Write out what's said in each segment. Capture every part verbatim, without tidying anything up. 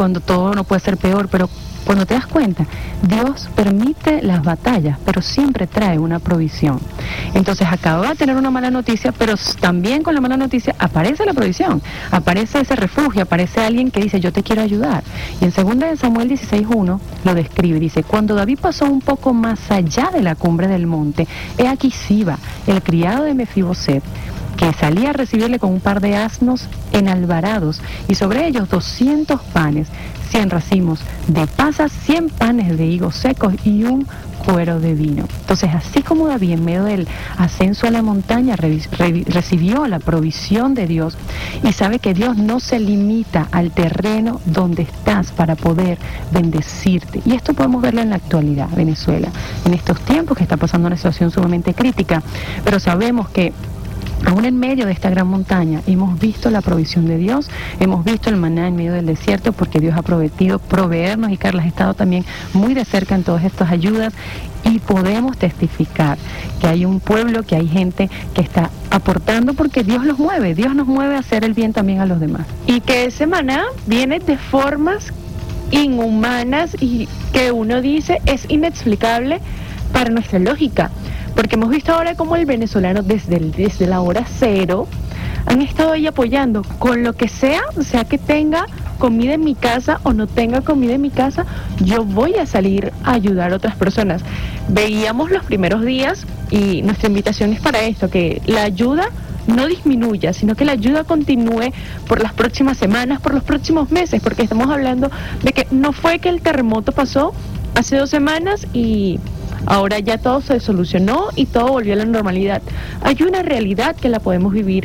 cuando todo no puede ser peor, pero cuando te das cuenta, Dios permite las batallas, pero siempre trae una provisión. Entonces acaba de tener una mala noticia, pero también con la mala noticia aparece la provisión, aparece ese refugio, aparece alguien que dice, yo te quiero ayudar. Y en segunda de Samuel dieciséis uno lo describe, dice, cuando David pasó un poco más allá de la cumbre del monte, he aquí Siba, el criado de Mefiboset, que salía a recibirle con un par de asnos enalbarados, y sobre ellos doscientos panes, cien racimos de pasas, cien panes de higos secos y un cuero de vino. Entonces, así como David en medio del ascenso a la montaña re, re, recibió la provisión de Dios, y sabe que Dios no se limita al terreno donde estás para poder bendecirte. Y esto podemos verlo en la actualidad, Venezuela, en estos tiempos que está pasando una situación sumamente crítica, pero sabemos que aún en medio de esta gran montaña hemos visto la provisión de Dios, hemos visto el maná en medio del desierto, porque Dios ha prometido proveernos, y Carla ha estado también muy de cerca en todas estas ayudas, y podemos testificar que hay un pueblo, que hay gente que está aportando, porque Dios los mueve, Dios nos mueve a hacer el bien también a los demás. Y que ese maná viene de formas inhumanas y que uno dice es inexplicable para nuestra lógica. Porque hemos visto ahora cómo el venezolano desde, el, desde la hora cero han estado ahí apoyando con lo que sea, o sea que tenga comida en mi casa o no tenga comida en mi casa, yo voy a salir a ayudar a otras personas. Veíamos los primeros días, y nuestra invitación es para esto, que la ayuda no disminuya, sino que la ayuda continúe por las próximas semanas, por los próximos meses, porque estamos hablando de que no fue que el terremoto pasó hace dos semanas y ahora ya todo se solucionó y todo volvió a la normalidad. Hay una realidad que la podemos vivir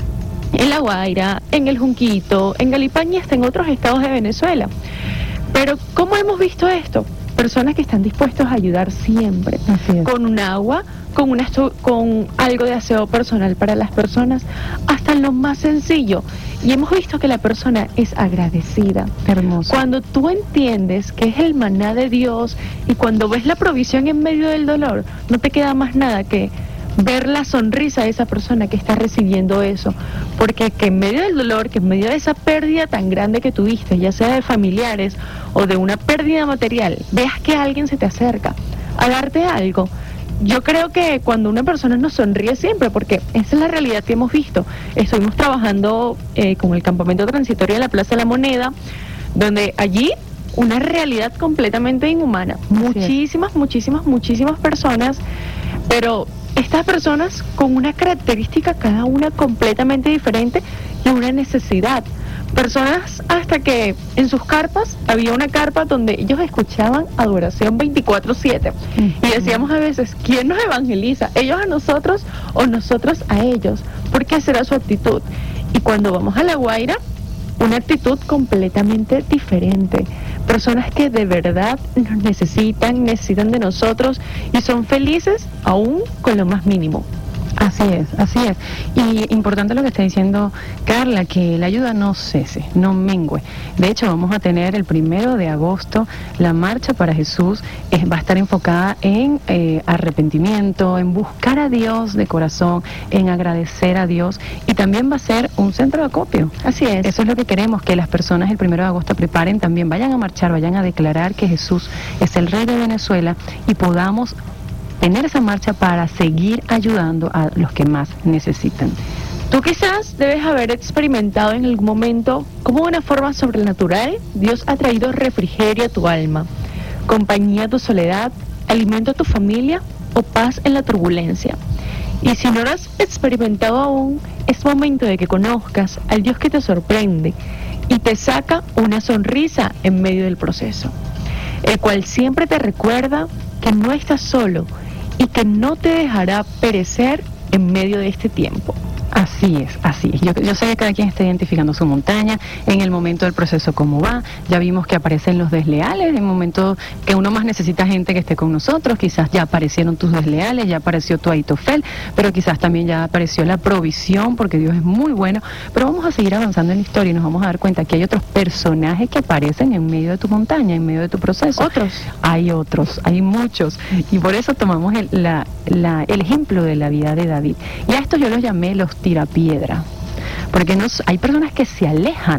en La Guaira, en el Junquito, en Galipaña, hasta en otros estados de Venezuela. Pero ¿cómo hemos visto esto? Personas que están dispuestos a ayudar siempre, con un agua, con, una, con algo de aseo personal para las personas, hasta en lo más sencillo. Y hemos visto que la persona es agradecida. Hermoso. Cuando tú entiendes que es el maná de Dios, y cuando ves la provisión en medio del dolor, no te queda más nada que ver la sonrisa de esa persona que está recibiendo eso, porque que en medio del dolor, que en medio de esa pérdida tan grande que tuviste, ya sea de familiares o de una pérdida material, veas que alguien se te acerca a darte algo. Yo creo que cuando una persona nos sonríe siempre, porque esa es la realidad que hemos visto. Estuvimos trabajando eh, con el campamento transitorio de la Plaza de la Moneda, donde allí una realidad completamente inhumana, muchísimas, muchísimas, muchísimas personas, pero estas personas con una característica cada una completamente diferente y una necesidad. Personas hasta que en sus carpas había una carpa donde ellos escuchaban adoración veinticuatro siete. Uh-huh. Y decíamos a veces, ¿quién nos evangeliza? ¿Ellos a nosotros o nosotros a ellos? Porque esa era su actitud. Y cuando vamos a La Guaira, una actitud completamente diferente. Personas que de verdad nos necesitan, necesitan de nosotros y son felices aún con lo más mínimo. Así es, así es. Y importante lo que está diciendo Carla, que la ayuda no cese, no mengüe. De hecho, vamos a tener el primero de agosto la Marcha para Jesús. Eh, va a estar enfocada en eh, arrepentimiento, en buscar a Dios de corazón, en agradecer a Dios, y también va a ser un centro de acopio. Así es. Eso es lo que queremos, que las personas el primero de agosto preparen, también vayan a marchar, vayan a declarar que Jesús es el Rey de Venezuela, y podamos tener esa marcha para seguir ayudando a los que más necesitan. Tú quizás debes haber experimentado en algún momento cómo de una forma sobrenatural Dios ha traído refrigerio a tu alma, compañía a tu soledad, alimento a tu familia o paz en la turbulencia. Y si no lo has experimentado aún, es momento de que conozcas al Dios que te sorprende y te saca una sonrisa en medio del proceso, el cual siempre te recuerda que no estás solo y que no te dejará perecer en medio de este tiempo. Así es, así es. Yo, yo sé que cada quien está identificando su montaña, en el momento del proceso cómo va. Ya vimos que aparecen los desleales, en el momento que uno más necesita gente que esté con nosotros. Quizás ya aparecieron tus desleales, ya apareció tu Aitofel, pero quizás también ya apareció la provisión, porque Dios es muy bueno. Pero vamos a seguir avanzando en la historia y nos vamos a dar cuenta que hay otros personajes que aparecen en medio de tu montaña, en medio de tu proceso. ¿Otros? Hay otros, hay muchos. Y por eso tomamos el, la, la, el ejemplo de la vida de David. Y a estos yo los llamé los tirapiedra, porque nos, hay personas que se alejan,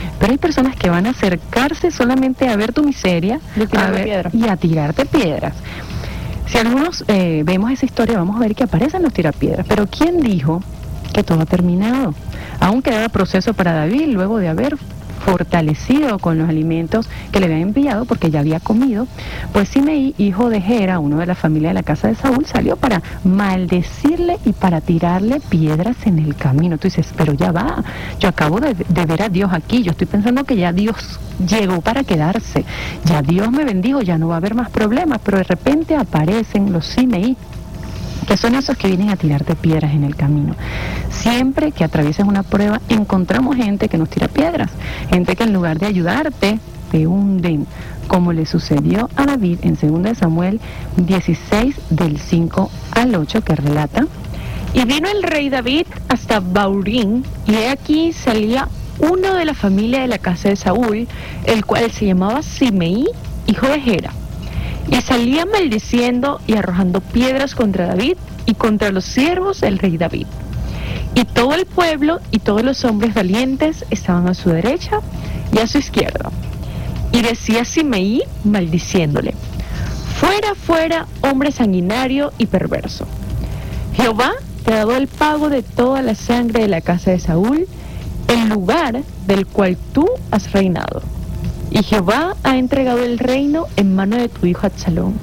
Pero hay personas que van a acercarse solamente a ver tu miseria a ver, piedra. y a tirarte piedras. Si algunos eh, vemos esa historia, vamos a ver que aparecen los tirapiedras. Pero ¿quién dijo que todo ha terminado? Aún quedaba proceso para David luego de haber fortalecido con los alimentos que le habían enviado porque ya había comido. Pues Simeí, hijo de Gera, uno de la familia de la casa de Saúl, salió para maldecirle y para tirarle piedras en el camino. Tú dices, pero ya va, yo acabo de, de ver a Dios aquí, yo estoy pensando que ya Dios llegó para quedarse, ya Dios me bendijo, ya no va a haber más problemas, pero de repente aparecen los Simeí, que son esos que vienen a tirarte piedras en el camino. Siempre que atravieses una prueba, encontramos gente que nos tira piedras, gente que en lugar de ayudarte, te hunden, como le sucedió a David en segunda de Samuel dieciséis, del cinco al ocho, que relata: y vino el rey David hasta Baurín, y he aquí salía uno de la familia de la casa de Saúl, el cual se llamaba Simeí, hijo de Gera. Y salía maldiciendo y arrojando piedras contra David y contra los siervos del rey David. Y todo el pueblo y todos los hombres valientes estaban a su derecha y a su izquierda. Y decía Simeí maldiciéndole: fuera, fuera, hombre sanguinario y perverso. Jehová te ha dado el pago de toda la sangre de la casa de Saúl, el lugar del cual tú has reinado. Y Jehová ha entregado el reino en mano de tu hijo Absalón.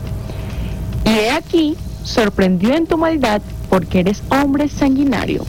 Y he aquí, sorprendió en tu maldad, porque eres hombre sanguinario.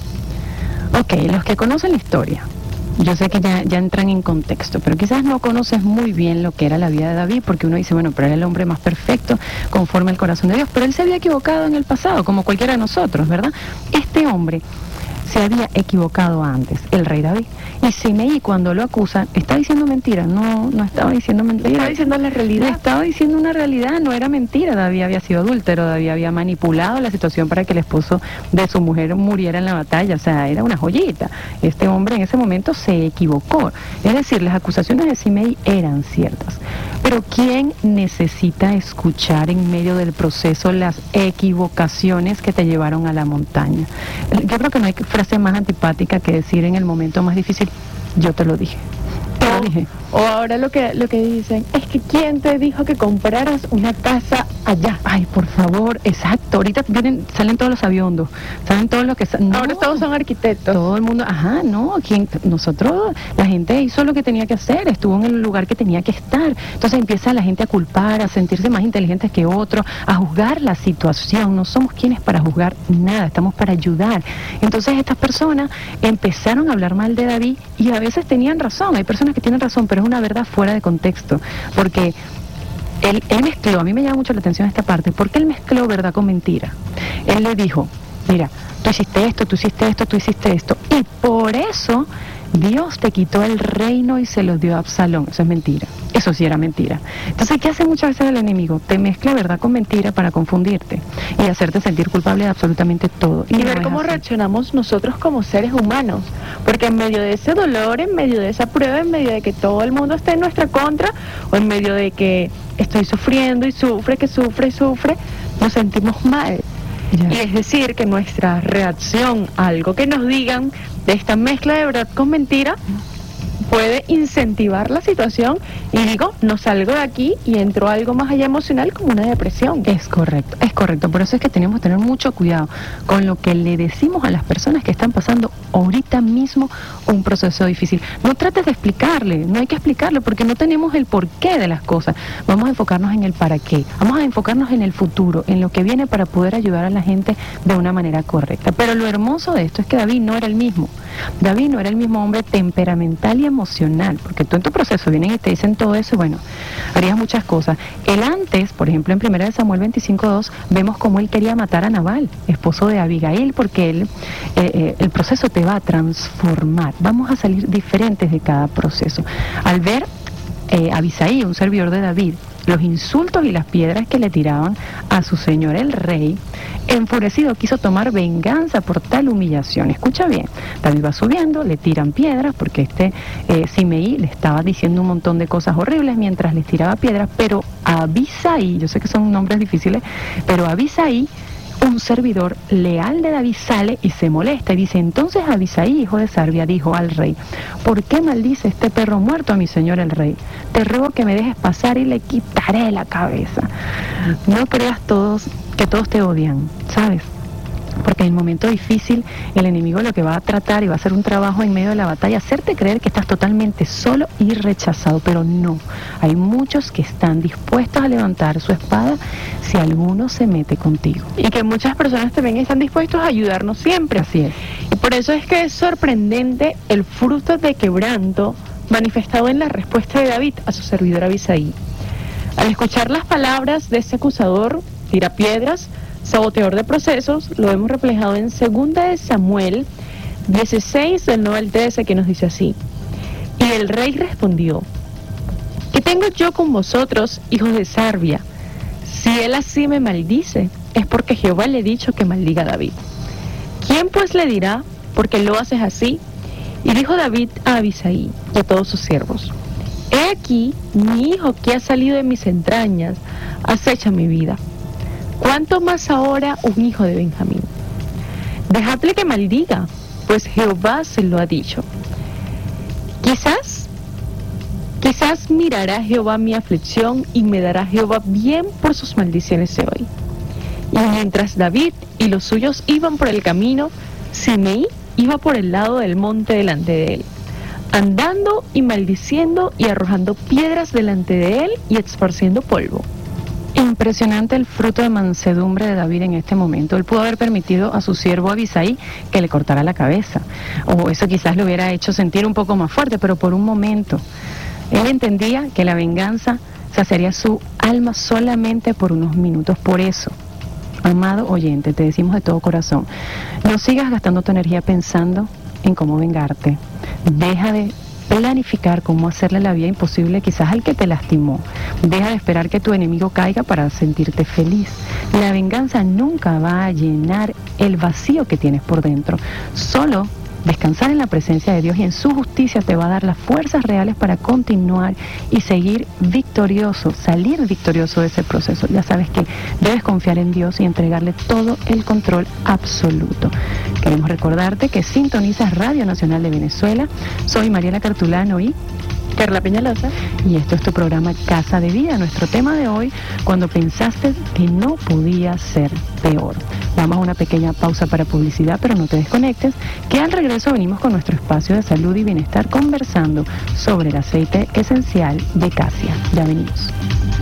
Ok, los que conocen la historia, yo sé que ya, ya entran en contexto, pero quizás no conoces muy bien lo que era la vida de David, porque uno dice, bueno, pero era el hombre más perfecto, conforme al corazón de Dios, pero él se había equivocado en el pasado, como cualquiera de nosotros, ¿verdad? Este hombre se había equivocado antes, el rey David. Y Simeí, cuando lo acusan, está diciendo mentira. No, no estaba diciendo mentira. Estaba diciendo la realidad. Le estaba diciendo una realidad, no era mentira. David había sido adúltero, David había manipulado la situación para que el esposo de su mujer muriera en la batalla. O sea, era una joyita. Este hombre en ese momento se equivocó. Es decir, las acusaciones de Simeí eran ciertas. Pero ¿quién necesita escuchar en medio del proceso las equivocaciones que te llevaron a la montaña? Yo creo que no hay frase más antipática que decir en el momento más difícil: yo te lo dije. Te lo dije. O ahora lo que lo que dicen es que ¿quién te dijo que compraras una casa allá? Ay, por favor, exacto. Ahorita vienen, salen todos los aviondos, salen todos los que... No, ahora todos son arquitectos. Todo el mundo, ajá, no, ¿quién? Nosotros, la gente hizo lo que tenía que hacer, estuvo en el lugar que tenía que estar. Entonces empieza la gente a culpar, a sentirse más inteligentes que otros, a juzgar la situación. No somos quienes para juzgar nada, estamos para ayudar. Entonces estas personas empezaron a hablar mal de David y a veces tenían razón. Hay personas que tienen razón, pero es una verdad fuera de contexto, porque él, él mezcló, a mí me llama mucho la atención esta parte, porque él mezcló verdad con mentira. Él le dijo, mira, tú hiciste esto, tú hiciste esto, tú hiciste esto, y por eso Dios te quitó el reino y se lo dio a Absalón. Eso es mentira, eso sí era mentira. Entonces, ¿qué hace muchas veces el enemigo? Te mezcla verdad con mentira para confundirte y hacerte sentir culpable de absolutamente todo. Y, y ver cómo reaccionamos nosotros como seres humanos, porque en medio de ese dolor, en medio de esa prueba, en medio de que todo el mundo esté en nuestra contra, o en medio de que estoy sufriendo y sufre, que sufre y sufre, nos sentimos mal. Ya. Y es decir, que nuestra reacción a algo que nos digan de esta mezcla de verdad con mentira puede incentivar la situación y digo, no salgo de aquí y entro a algo más allá emocional como una depresión. Es correcto, es correcto. Por eso es que tenemos que tener mucho cuidado con lo que le decimos a las personas que están pasando ahorita mismo un proceso difícil. No trates de explicarle, no hay que explicarle porque no tenemos el porqué de las cosas. Vamos a enfocarnos en el para qué, vamos a enfocarnos en el futuro, en lo que viene para poder ayudar a la gente de una manera correcta. Pero lo hermoso de esto es que David no era el mismo. David no era el mismo hombre temperamental y emocional, porque tú en tu proceso vienen y te dicen todo eso y bueno, harías muchas cosas. Él antes, por ejemplo en primera de Samuel veinticinco dos, vemos cómo él quería matar a Nabal, esposo de Abigail, porque él, eh, eh, el proceso te va a transformar, vamos a salir diferentes de cada proceso. Al ver eh, a Abisai, un servidor de David, los insultos y las piedras que le tiraban a su señor el rey, enfurecido quiso tomar venganza por tal humillación. Escucha bien, David va subiendo, le tiran piedras porque este eh, Simeí le estaba diciendo un montón de cosas horribles mientras les tiraba piedras, pero Abisai, yo sé que son nombres difíciles, pero Abisai un servidor leal de David sale y se molesta y dice: entonces Abisai, hijo de Sarbia, dijo al rey: ¿por qué maldice este perro muerto a mi señor el rey? Te ruego que me dejes pasar y le quitaré la cabeza. No creas todos que todos te odian, ¿sabes? Porque en el momento difícil el enemigo lo que va a tratar y va a hacer un trabajo en medio de la batalla, hacerte creer que estás totalmente solo y rechazado, pero no. Hay muchos que están dispuestos a levantar su espada si alguno se mete contigo. Y que muchas personas también están dispuestos a ayudarnos siempre. Así es. Y por eso es que es sorprendente el fruto de quebranto manifestado en la respuesta de David a su servidor Abisai. Al escuchar las palabras de ese acusador, tirapiedras, saboteador de procesos, lo hemos reflejado en segunda de Samuel dieciséis, del nueve al trece, que nos dice así: y el rey respondió: ¿qué tengo yo con vosotros, hijos de Sarbia? Si él así me maldice, es porque Jehová le ha dicho que maldiga a David. ¿Quién pues le dirá, porque lo haces así? Y dijo David a Abisai y a todos sus siervos: he aquí, mi hijo que ha salido de mis entrañas acecha mi vida. ¿Cuánto más ahora un hijo de Benjamín? Dejadle que maldiga, pues Jehová se lo ha dicho. Quizás, quizás mirará Jehová mi aflicción y me dará Jehová bien por sus maldiciones de hoy. Y mientras David y los suyos iban por el camino, Simei iba por el lado del monte delante de él, andando y maldiciendo y arrojando piedras delante de él y esparciendo polvo. Impresionante el fruto de mansedumbre de David en este momento. Él pudo haber permitido a su siervo Abisai que le cortara la cabeza, o eso quizás le hubiera hecho sentir un poco más fuerte, pero por un momento él entendía que la venganza saciaría su alma solamente por unos minutos. Por eso, amado oyente, te decimos de todo corazón, no sigas gastando tu energía pensando en cómo vengarte. Deja de planificar cómo hacerle la vida imposible quizás al que te lastimó. Deja de esperar que tu enemigo caiga para sentirte feliz. La venganza nunca va a llenar el vacío que tienes por dentro. Solo descansar en la presencia de Dios y en su justicia te va a dar las fuerzas reales para continuar y seguir victorioso, salir victorioso de ese proceso. Ya sabes que debes confiar en Dios y entregarle todo el control absoluto. Queremos recordarte que sintonizas Radio Nacional de Venezuela. Soy Mariela Cartulano y Carla Peñalosa, y esto es tu programa Casa de Vida. Nuestro tema de hoy: cuando pensaste que no podía ser peor. Vamos a una pequeña pausa para publicidad, pero no te desconectes, que al regreso venimos con nuestro espacio de salud y bienestar conversando sobre el aceite esencial de casia. Ya venimos.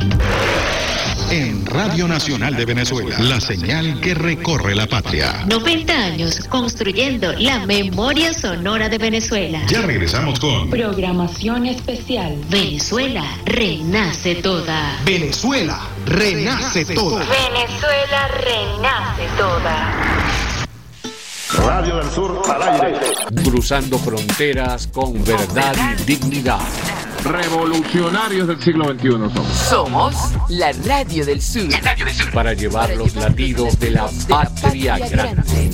En Radio Nacional de Venezuela, la señal que recorre la patria. noventa años construyendo la memoria sonora de Venezuela. Ya regresamos con programación especial. Venezuela renace toda. Venezuela renace toda. Venezuela renace toda. Radio del Sur al aire. Cruzando fronteras con verdad y dignidad. Revolucionarios del siglo veintiuno somos. Somos la Radio del Sur. La Radio del Sur. Para llevar los latidos de la patria grande.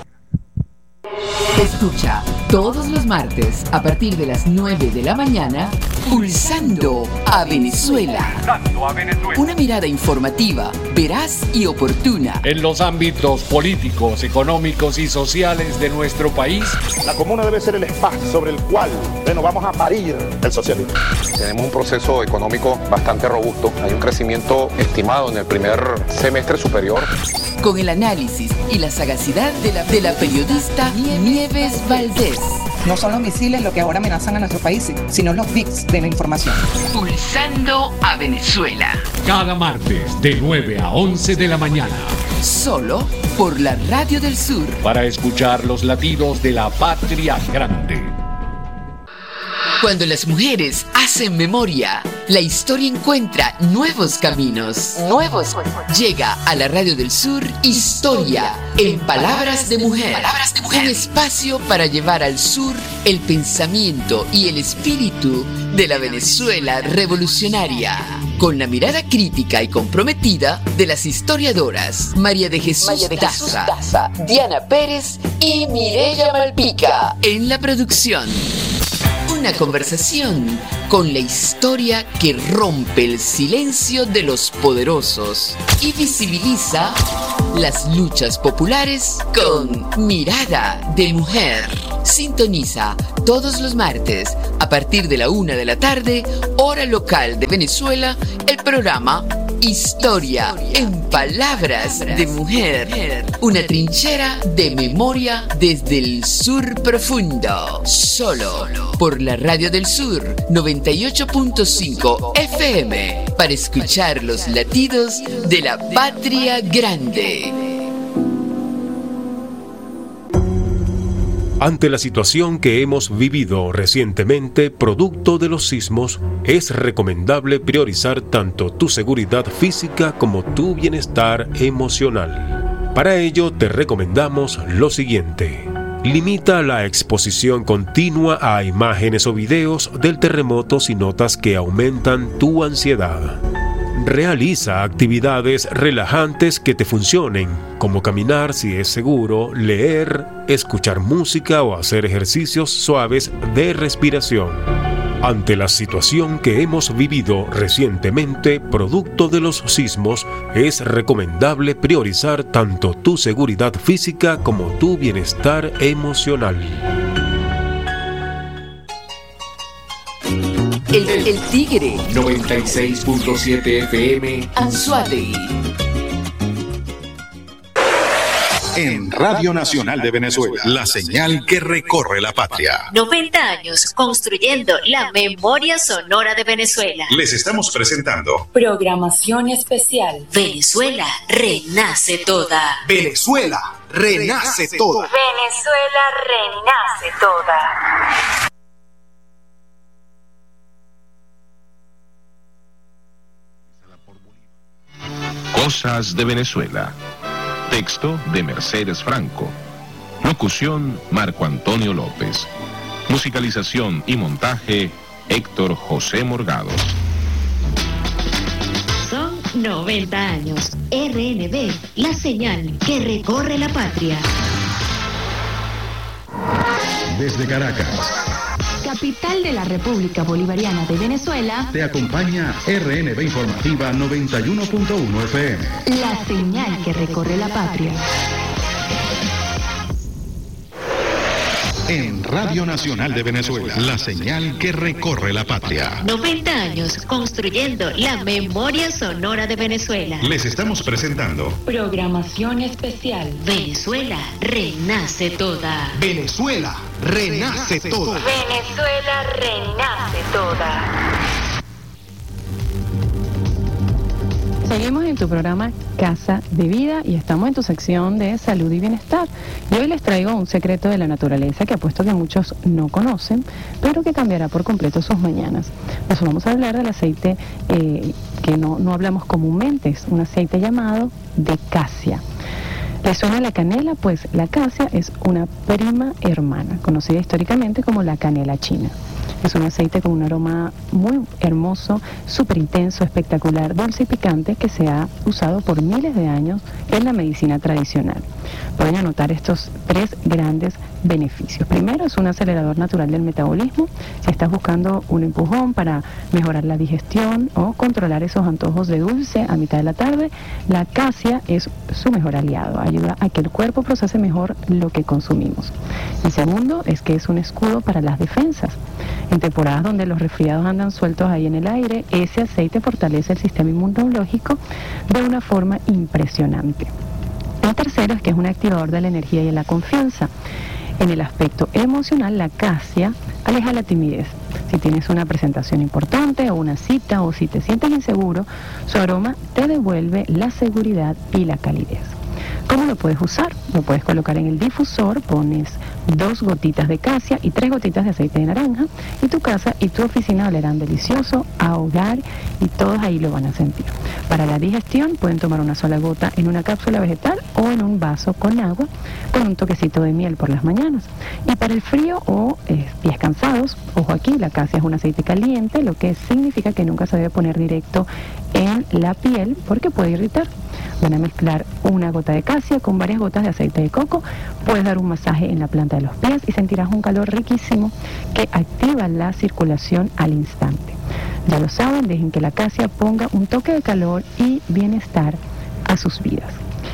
Escucha todos los martes a partir de las nueve de la mañana, Pulsando a Venezuela. Una mirada informativa, veraz y oportuna en los ámbitos políticos, económicos y sociales de nuestro país. La comuna debe ser el espacio sobre el cual, bueno, vamos a parir el socialismo. Tenemos un proceso económico bastante robusto. Hay un crecimiento estimado en el primer semestre superior. Con el análisis y la sagacidad de la, de la periodista Nieves Valdés. No son los misiles lo que ahora amenazan a nuestro país, sino los bits de la información. Pulsando a Venezuela. Cada martes de nueve a once de la mañana. Solo por la Radio del Sur. Para escuchar los latidos de la patria grande. Cuando las mujeres hacen memoria, la historia encuentra nuevos caminos. Nuevos. Llega a la Radio del Sur Historia en Palabras de Mujer. Palabras de Mujer. Un espacio para llevar al sur el pensamiento y el espíritu de la Venezuela revolucionaria. Con la mirada crítica y comprometida de las historiadoras María de Jesús, María de Jesús Daza, Daza, Diana Pérez y Mireya Malpica en la producción. Una conversación con la historia que rompe el silencio de los poderosos y visibiliza las luchas populares con Mirada de Mujer. Sintoniza todos los martes a partir de la una de la tarde, hora local de Venezuela, el programa Historia en Palabras de Mujer. Una trinchera de memoria desde el sur profundo. Solo por la Radio del Sur noventa y ocho punto cinco F M. Para escuchar los latidos de la patria grande. Ante la situación que hemos vivido recientemente, producto de los sismos, es recomendable priorizar tanto tu seguridad física como tu bienestar emocional. Para ello, te recomendamos lo siguiente. Limita la exposición continua a imágenes o videos del terremoto si notas que aumentan tu ansiedad. Realiza actividades relajantes que te funcionen, como caminar si es seguro, leer, escuchar música o hacer ejercicios suaves de respiración. Ante la situación que hemos vivido recientemente, producto de los sismos, es recomendable priorizar tanto tu seguridad física como tu bienestar emocional. El, el Tigre noventa y seis punto siete F M Anzoátegui. En Radio Nacional de Venezuela, la señal que recorre la patria. noventa años construyendo la memoria sonora de Venezuela. Les estamos presentando programación especial. Venezuela renace toda. Venezuela renace toda. Venezuela renace toda. Cosas de Venezuela. Texto de Mercedes Franco. Locución Marco Antonio López. Musicalización y montaje Héctor José Morgado. Son noventa años. R N B, la señal que recorre la patria. Desde Caracas, capital de la República Bolivariana de Venezuela, te acompaña R N B Informativa noventa y uno punto uno F M. la señal que recorre la patria. En Radio Nacional de Venezuela, la señal que recorre la patria. noventa años construyendo la memoria sonora de Venezuela. Les estamos presentando programación especial. Venezuela renace toda. Venezuela renace toda. Venezuela renace toda. Seguimos en tu programa Casa de Vida y estamos en tu sección de salud y bienestar. Y hoy les traigo un secreto de la naturaleza que apuesto que muchos no conocen, pero que cambiará por completo sus mañanas. Pues vamos a hablar del aceite eh, que no, no hablamos comúnmente, es un aceite llamado de casia. ¿Les suena la canela? Pues la casia es una prima hermana, conocida históricamente como la canela china. Es un aceite con un aroma muy hermoso, súper intenso, espectacular, dulce y picante que se ha usado por miles de años en la medicina tradicional. Pueden anotar estos tres grandes beneficios. Primero, es un acelerador natural del metabolismo. Si estás buscando un empujón para mejorar la digestión o controlar esos antojos de dulce a mitad de la tarde, la casia es su mejor aliado. Ayuda a que el cuerpo procese mejor lo que consumimos. El segundo es que es un escudo para las defensas. En temporadas donde los resfriados andan sueltos ahí en el aire, ese aceite fortalece el sistema inmunológico de una forma impresionante. El tercero es que es un activador de la energía y de la confianza. En el aspecto emocional, la casia aleja la timidez. Si tienes una presentación importante o una cita o si te sientes inseguro, su aroma te devuelve la seguridad y la calidez. ¿Cómo lo puedes usar? Lo puedes colocar en el difusor, pones dos gotitas de casia y tres gotitas de aceite de naranja y tu casa y tu oficina olerán delicioso a hogar y todos ahí lo van a sentir. Para la digestión pueden tomar una sola gota en una cápsula vegetal o en un vaso con agua con un toquecito de miel por las mañanas. Y para el frío o eh, pies cansados, ojo aquí, la casia es un aceite caliente, lo que significa que nunca se debe poner directo en la piel porque puede irritar. Van a mezclar una gota de casia con varias gotas de aceite de coco. Puedes dar un masaje en la planta de los pies y sentirás un calor riquísimo que activa la circulación al instante. Ya lo saben, dejen que la casia ponga un toque de calor y bienestar a sus vidas.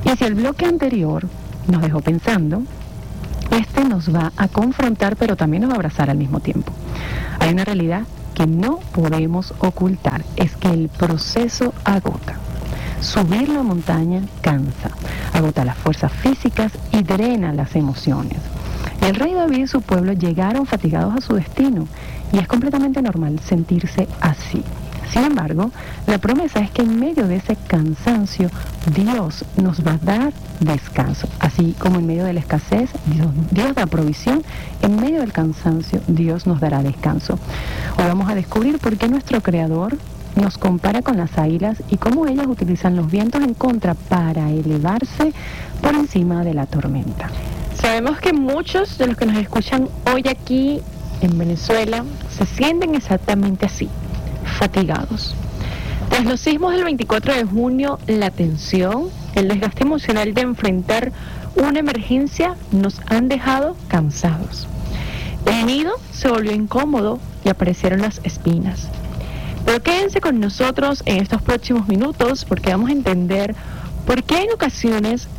Y si el bloque anterior nos dejó pensando, este nos va a confrontar, pero también nos va a abrazar al mismo tiempo. Hay una realidad que no podemos ocultar, es que el proceso agota. Subir la montaña cansa, agota las fuerzas físicas y drena las emociones. El rey David y su pueblo llegaron fatigados a su destino y es completamente normal sentirse así. Sin embargo, la promesa es que en medio de ese cansancio, Dios nos va a dar descanso. Así como en medio de la escasez, Dios, Dios da provisión, en medio del cansancio, Dios nos dará descanso. Hoy vamos a descubrir por qué nuestro Creador nos compara con las águilas y cómo ellas utilizan los vientos en contra para elevarse por encima de la tormenta. Sabemos que muchos de los que nos escuchan hoy aquí en Venezuela se sienten exactamente así, fatigados. Tras los sismos del veinticuatro de junio, la tensión, el desgaste emocional de enfrentar una emergencia nos han dejado cansados. El nido se volvió incómodo y aparecieron las espinas. Pero quédense con nosotros en estos próximos minutos porque vamos a entender por qué en ocasiones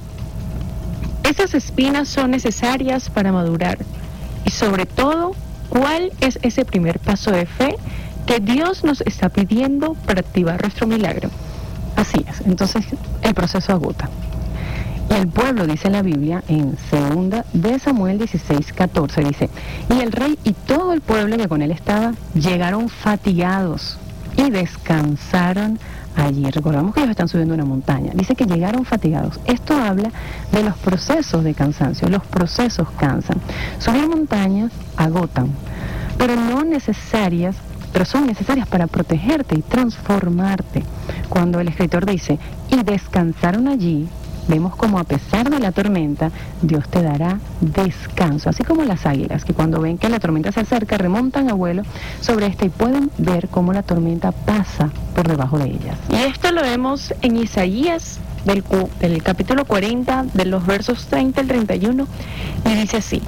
esas espinas son necesarias para madurar y sobre todo cuál es ese primer paso de fe que Dios nos está pidiendo para activar nuestro milagro. Así es, entonces el proceso agota. Y el pueblo, dice la Biblia, en segunda de Samuel dieciséis, catorce, dice, y el rey y todo el pueblo que con él estaba llegaron fatigados y descansaron allí. Recordamos que ellos están subiendo una montaña. Dice que llegaron fatigados. Esto habla de los procesos de cansancio. Los procesos cansan. Subir montañas agotan, pero no necesarias, pero son necesarias para protegerte y transformarte. Cuando el escritor dice, y descansaron allí, vemos como a pesar de la tormenta, Dios te dará descanso. Así como las águilas, que cuando ven que la tormenta se acerca, remontan a vuelo sobre esta y pueden ver cómo la tormenta pasa por debajo de ellas. Y esto lo vemos en Isaías, del, del capítulo cuarenta, de los versos treinta al treinta y uno, y dice así: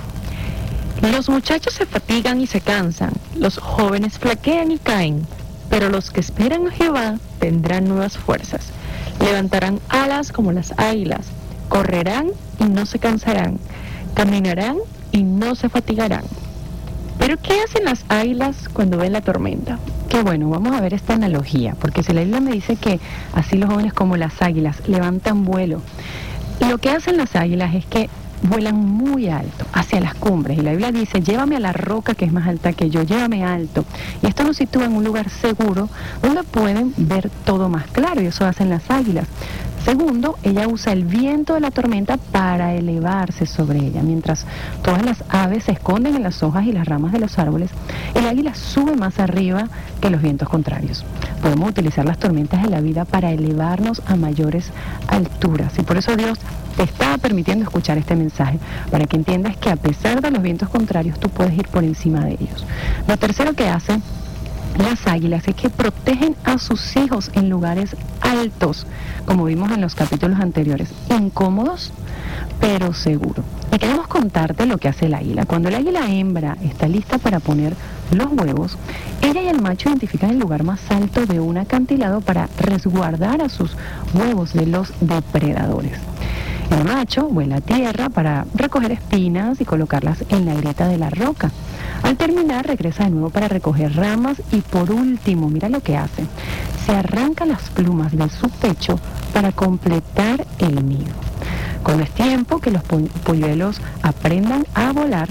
los muchachos se fatigan y se cansan, los jóvenes flaquean y caen, pero los que esperan a Jehová tendrán nuevas fuerzas. Levantarán alas como las águilas, correrán y no se cansarán, caminarán y no se fatigarán. ¿Pero qué hacen las águilas cuando ven la tormenta? Qué bueno, vamos a ver esta analogía, porque si la Biblia me dice que así los jóvenes como las águilas levantan vuelo, lo que hacen las águilas es que vuelan muy alto, hacia las cumbres, y la Biblia dice, llévame a la roca que es más alta que yo, llévame alto, y esto nos sitúa en un lugar seguro, donde pueden ver todo más claro, y eso hacen las águilas. Segundo, ella usa el viento de la tormenta para elevarse sobre ella, mientras todas las aves se esconden en las hojas y las ramas de los árboles, el águila sube más arriba que los vientos contrarios. Podemos utilizar las tormentas en la vida para elevarnos a mayores alturas, y por eso Dios te está permitiendo escuchar este mensaje, para que entiendas que a pesar de los vientos contrarios, tú puedes ir por encima de ellos. Lo tercero que hacen las águilas es que protegen a sus hijos en lugares altos, como vimos en los capítulos anteriores, incómodos, pero seguros. Y queremos contarte lo que hace el águila. Cuando el águila hembra está lista para poner los huevos, ella y el macho identifican el lugar más alto de un acantilado para resguardar a sus huevos de los depredadores. El macho vuela a tierra para recoger espinas y colocarlas en la grieta de la roca. Al terminar, regresa de nuevo para recoger ramas y por último, mira lo que hace. Se arranca las plumas de su pecho para completar el nido. Cuando es tiempo que los polluelos aprendan a volar,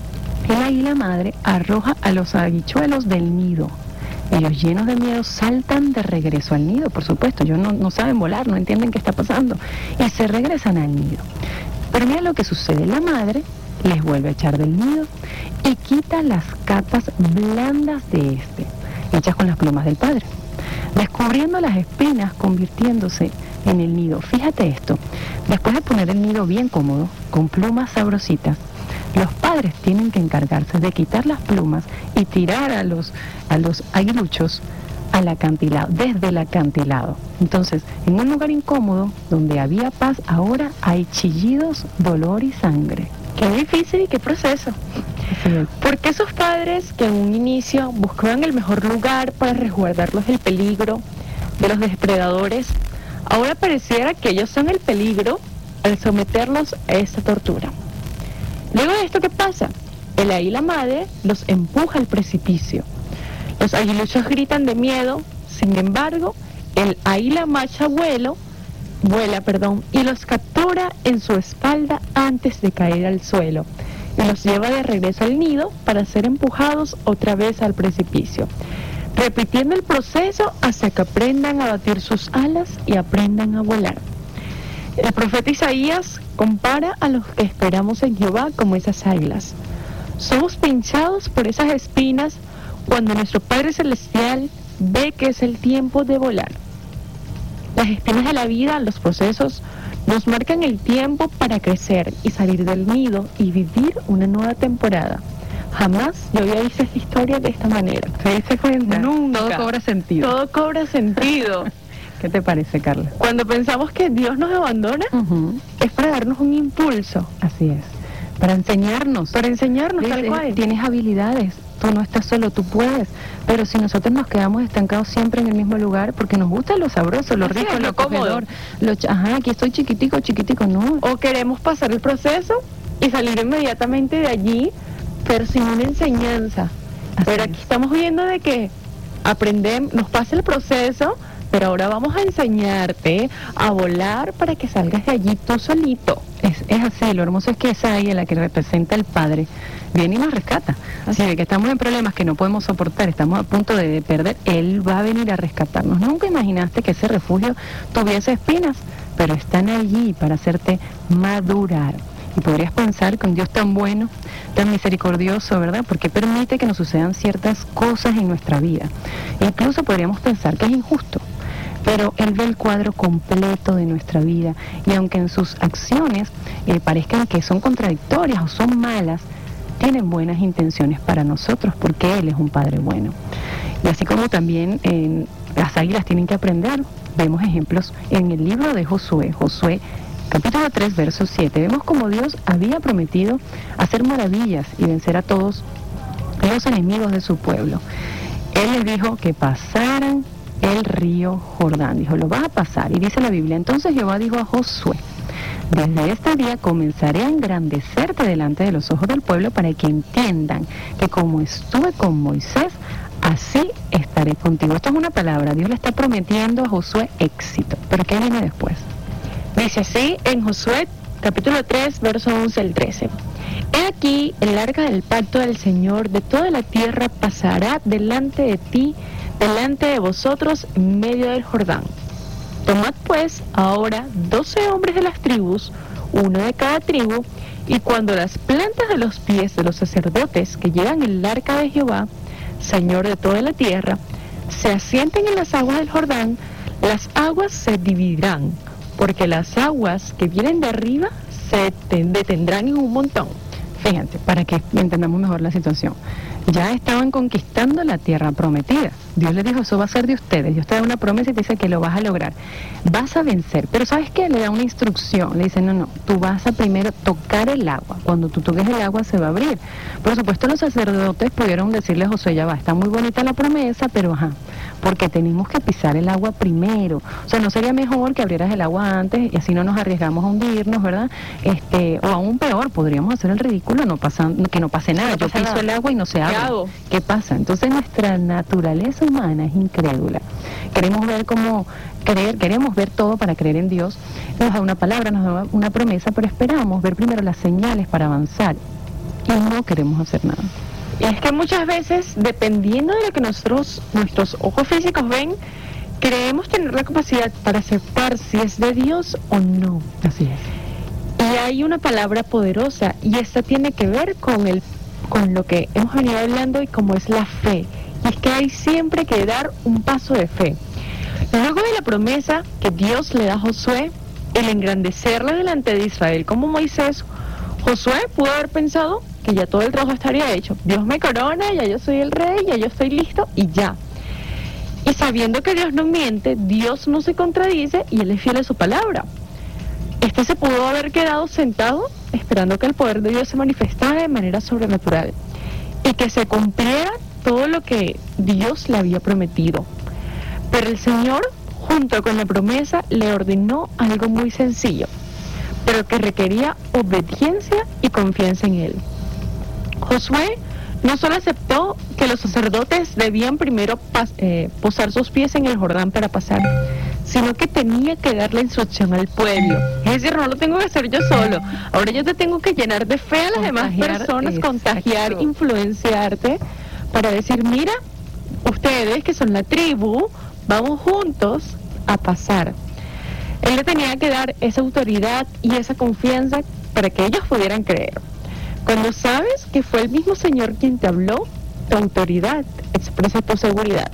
el águila madre arroja a los habichuelos del nido. Ellos, llenos de miedo, saltan de regreso al nido, por supuesto. Ellos no, no saben volar, no entienden qué está pasando, y se regresan al nido. Pero mira lo que sucede. La madre les vuelve a echar del nido y quita las capas blandas de este, hechas con las plumas del padre, descubriendo las espinas, convirtiéndose en el nido. Fíjate esto, después de poner el nido bien cómodo, con plumas sabrositas, los padres tienen que encargarse de quitar las plumas y tirar a los, a los aguiluchos al acantilado, desde el acantilado. Entonces, en un lugar incómodo, donde había paz, ahora hay chillidos, dolor y sangre. Qué difícil y qué proceso. Sí. Porque esos padres que en un inicio buscaban el mejor lugar para resguardarlos del peligro, de los depredadores, ahora pareciera que ellos son el peligro al someterlos a esta tortura. Luego de esto, ¿qué pasa? El águila madre los empuja al precipicio. Los aguiluchos gritan de miedo, sin embargo, el águila macho vuelo, vuela, perdón, y los captura en su espalda antes de caer al suelo, y los lleva de regreso al nido para ser empujados otra vez al precipicio, repitiendo el proceso hasta que aprendan a batir sus alas y aprendan a volar. El profeta Isaías compara a los que esperamos en Jehová como esas águilas. Somos pinchados por esas espinas cuando nuestro Padre Celestial ve que es el tiempo de volar. Las espinas de la vida, los procesos, nos marcan el tiempo para crecer y salir del nido y vivir una nueva temporada. Jamás yo había visto esta historia de esta manera. ¿Se dice cuenta? Nunca. Todo cobra sentido. Todo cobra sentido. ¿Qué te parece, Carla? Cuando pensamos que Dios nos abandona, uh-huh. es para darnos un impulso. Así es. Para enseñarnos. Para enseñarnos, tal cual. Tienes habilidades. Tú no estás solo, tú puedes. Pero si nosotros nos quedamos estancados siempre en el mismo lugar, porque nos gusta lo sabroso, lo rico, lo acogedor, lo ch- ajá, aquí estoy chiquitico, chiquitico, no. O queremos pasar el proceso y salir inmediatamente de allí, pero sin una enseñanza. Así pero aquí es. Estamos viendo de que aprendemos, nos pasa el proceso, pero ahora vamos a enseñarte a volar para que salgas de allí tú solito. Es, es así, lo hermoso es que esa águila que representa al Padre viene y nos rescata. Así de que estamos en problemas que no podemos soportar, estamos a punto de, de perder, Él va a venir a rescatarnos. Nunca imaginaste que ese refugio tuviese espinas, pero están allí para hacerte madurar. Y podrías pensar que un Dios tan bueno, tan misericordioso, ¿verdad? Porque permite que nos sucedan ciertas cosas en nuestra vida. Incluso podríamos pensar que es injusto. Pero Él ve el cuadro completo de nuestra vida, y aunque en sus acciones eh, parezcan que son contradictorias o son malas, tienen buenas intenciones para nosotros, porque Él es un Padre bueno. Y así como también eh, las águilas tienen que aprender, vemos ejemplos en el libro de Josué, Josué capítulo tres, verso siete, vemos como Dios había prometido hacer maravillas y vencer a todos los enemigos de su pueblo. Él les dijo que pasaran el río Jordán, dijo, lo vas a pasar, y dice la Biblia, entonces Jehová dijo a Josué, desde este día comenzaré a engrandecerte delante de los ojos del pueblo para que entiendan que como estuve con Moisés, así estaré contigo. Esto es una palabra, Dios le está prometiendo a Josué éxito, pero ¿qué viene después? Dice así en Josué capítulo tres, verso once al trece. He aquí, el arca del pacto del Señor de toda la tierra pasará delante de ti, delante de vosotros en medio del Jordán. Tomad pues ahora doce hombres de las tribus, uno de cada tribu, y cuando las plantas de los pies de los sacerdotes que llevan el arca de Jehová, Señor de toda la tierra, se asienten en las aguas del Jordán, las aguas se dividirán, porque las aguas que vienen de arriba se detendrán en un montón. Fíjate, para que entendamos mejor la situación. Ya estaban conquistando la tierra prometida. Dios les dijo, eso va a ser de ustedes. Dios te da una promesa y te dice que lo vas a lograr. Vas a vencer. Pero ¿sabes qué? Le da una instrucción. Le dice, no, no, tú vas a primero tocar el agua. Cuando tú toques el agua se va a abrir. Por supuesto, los sacerdotes pudieron decirle a Josué, ya va, está muy bonita la promesa, pero ajá, porque tenemos que pisar el agua primero. O sea, ¿no sería mejor que abrieras el agua antes y así no nos arriesgamos a hundirnos, ¿verdad? Este, o aún peor, podríamos hacer el ridículo, no pasa, que no pase nada. Yo piso el agua y no se abre. ¿Qué pasa? Entonces nuestra naturaleza humana es incrédula. Queremos ver cómo creer, queremos ver todo para creer en Dios. Nos da una palabra, nos da una promesa, pero esperamos ver primero las señales para avanzar y no queremos hacer nada. Y es que muchas veces, dependiendo de lo que nosotros, nuestros ojos físicos ven, creemos tener la capacidad para aceptar si es de Dios o no. Así es. Y hay una palabra poderosa, y esta tiene que ver con el con lo que hemos venido hablando y como es la fe. Y es que hay siempre que dar un paso de fe. Luego de la promesa que Dios le da a Josué, el engrandecerle delante de Israel como Moisés, Josué pudo haber pensado que ya todo el trabajo estaría hecho. Dios me corona, ya yo soy el rey, ya yo estoy listo y ya. Y sabiendo que Dios no miente, Dios no se contradice y Él es fiel a su palabra. Este se pudo haber quedado sentado esperando que el poder de Dios se manifestara de manera sobrenatural y que se cumpliera todo lo que Dios le había prometido. Pero el Señor, junto con la promesa, le ordenó algo muy sencillo. pero que requería obediencia y confianza en él. Josué no solo aceptó que los sacerdotes debían primero pas- eh, posar sus pies en el Jordán para pasar, sino que tenía que dar la instrucción al pueblo. Es decir, no lo tengo que hacer yo solo. Ahora yo te tengo que llenar de fe a las demás Contagiar, personas, exacto. contagiar, influenciarte, para decir, mira, ustedes que son la tribu, vamos juntos a pasar. Él le tenía que dar esa autoridad y esa confianza para que ellos pudieran creer. Cuando sabes que fue el mismo Señor quien te habló, tu autoridad expresa tu seguridad.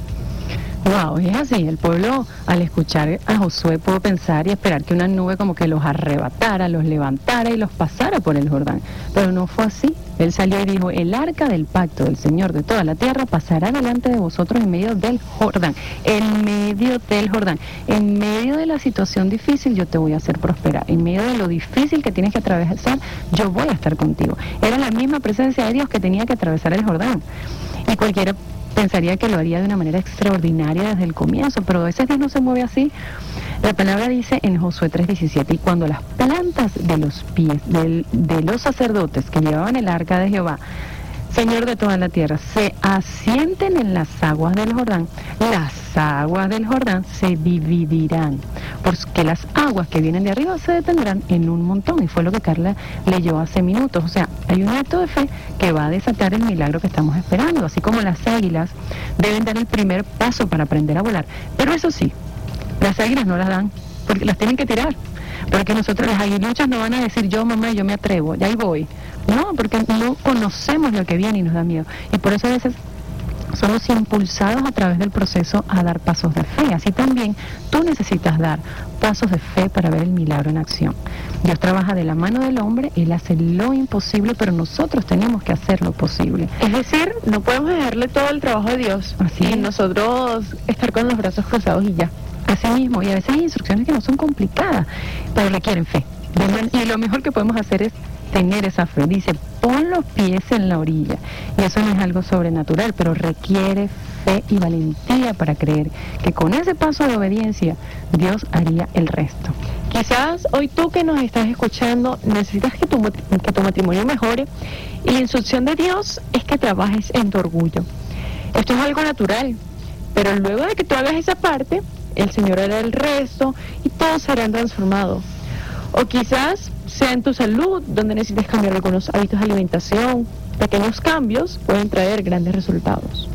Wow, es así. El pueblo, al escuchar a Josué, pudo pensar y esperar que una nube como que los arrebatara, los levantara y los pasara por el Jordán. Pero no fue así. Él salió y dijo, el arca del pacto del Señor de toda la tierra pasará delante de vosotros en medio del Jordán. En medio del Jordán. En medio de la situación difícil yo te voy a hacer prosperar. En medio de lo difícil que tienes que atravesar, yo voy a estar contigo. Era la misma presencia de Dios que tenía que atravesar el Jordán. Y cualquiera pensaría que lo haría de una manera extraordinaria desde el comienzo, pero a veces Dios no se mueve así. La palabra dice en Josué tres diecisiete, y cuando las plantas de los pies del, de los sacerdotes que llevaban el arca de Jehová, Señor de toda la tierra, se asienten en las aguas del Jordán, las aguas del Jordán se dividirán, porque las aguas que vienen de arriba se detendrán en un montón, y fue lo que Carla leyó hace minutos. O sea, hay un acto de fe que va a desatar el milagro que estamos esperando, así como las águilas deben dar el primer paso para aprender a volar. Pero eso sí, las águilas no las dan, porque las tienen que tirar. Porque nosotros, las aguiluchas, no van a decir, yo mamá, yo me atrevo, ya ahí voy. No, porque no conocemos lo que viene y nos da miedo. Y por eso a veces somos impulsados a través del proceso a dar pasos de fe. Así también tú necesitas dar pasos de fe para ver el milagro en acción. Dios trabaja de la mano del hombre, Él hace lo imposible, pero nosotros tenemos que hacer lo posible. Es decir, no podemos dejarle todo el trabajo a Dios Así y es. nosotros estar con los brazos cruzados y ya. Así mismo, y a veces hay instrucciones que no son complicadas, pero requieren fe. Y lo mejor que podemos hacer es tener esa fe. Dice, pon los pies en la orilla. Y eso no es algo sobrenatural, pero requiere fe y valentía para creer que con ese paso de obediencia Dios haría el resto. Quizás hoy tú que nos estás escuchando necesitas que tu, que tu matrimonio mejore, y la instrucción de Dios es que trabajes en tu orgullo. Esto es algo natural, pero luego de que tú hagas esa parte, el Señor hará el resto y todos serán transformados. O quizás sea en tu salud, donde necesites cambiar algunos hábitos de alimentación. Pequeños cambios pueden traer grandes resultados.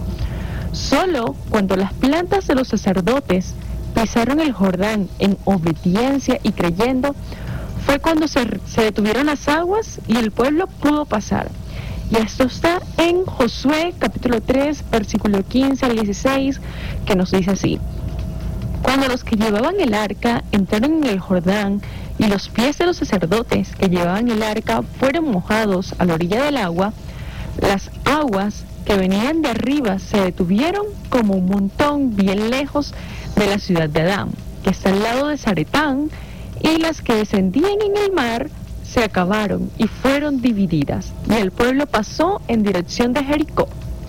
Solo cuando las plantas de los sacerdotes pisaron el Jordán en obediencia y creyendo, fue cuando se, se detuvieron las aguas y el pueblo pudo pasar. Y esto está en Josué capítulo tres, versículo quince al dieciséis, que nos dice así. Cuando los que llevaban el arca entraron en el Jordán y los pies de los sacerdotes que llevaban el arca fueron mojados a la orilla del agua, las aguas que venían de arriba se detuvieron como un montón bien lejos de la ciudad de Adán, que está al lado de Zaretán, y las que descendían en el mar se acabaron y fueron divididas, y el pueblo pasó en dirección de Jericó.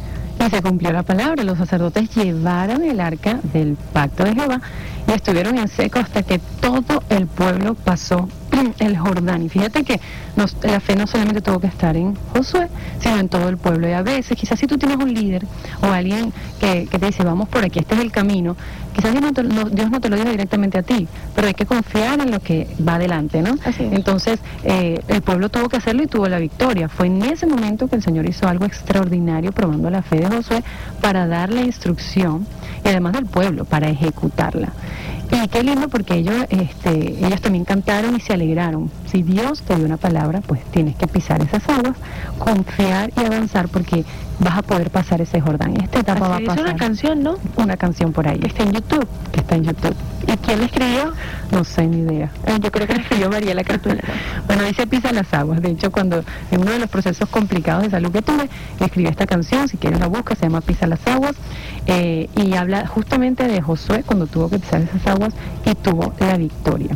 Y se cumplió la palabra, los sacerdotes llevaron el arca del pacto de Jehová y estuvieron en seco hasta que todo el pueblo pasó el Jordán. Y fíjate que nos, la fe no solamente tuvo que estar en Josué, sino en todo el pueblo. Y a veces, quizás si tú tienes un líder o alguien que, que te dice, vamos por aquí, este es el camino, quizás Dios no, te, no, Dios no te lo dice directamente a ti, pero hay que confiar en lo que va adelante, ¿no? Así es. Entonces, eh, el pueblo tuvo que hacerlo y tuvo la victoria. Fue en ese momento que el Señor hizo algo extraordinario, probando la fe de Josué para dar la instrucción, y además del pueblo, para ejecutarla. Y qué lindo, porque ellos, este, ellos también cantaron y se alegraron. Si Dios te dio una palabra, pues tienes que pisar esas aguas, confiar y avanzar, porque vas a poder pasar ese Jordán. Esta etapa va a Así pasar. dice una canción, ¿no? Una canción por ahí. Que está en YouTube. Que está en YouTube. ¿Y quién la escribió? No sé, ni idea. Eh, yo creo que la escribió Mariela Cartulena. Bueno, dice pisa las aguas. De hecho, cuando en uno de los procesos complicados de salud que tuve, escribí esta canción, si quieres la busca, se llama Pisa las aguas, eh, y habla justamente de Josué cuando tuvo que pisar esas aguas y tuvo la victoria.